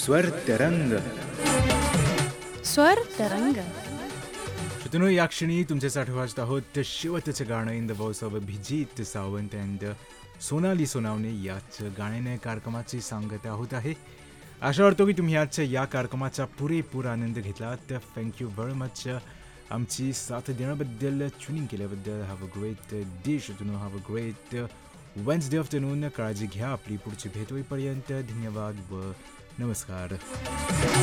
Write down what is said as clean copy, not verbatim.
स्वर तरंग. स्वर तरंग. श्रोतनो, या क्षणी तुमच्यासाठी वाजत आहोत शेवटचं गाणं in the voice of Abhijit Sawant and Sonali Sonawane याच गाण्याने कार्यक्रमाची सांगत आहोत आहे. आशा करतो की तुम्ही आजच्या या कार्यक्रमाचा पुरेपूर आनंद घेतलात. थँक्यू व्हेरी मच आमची साथ देण्याबद्दल, ट्युनिंग केल्याबद्दल. Have a great day श्रोतनो, have a great Wednesday afternoon. काळजी घ्या. आपली पुढची भेट होईपर्यंत धन्यवाद व नमस्कार.